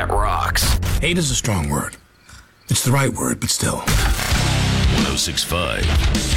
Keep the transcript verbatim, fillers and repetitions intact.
that rocks. Hate is a strong word. It's the right word, but still. one oh six point five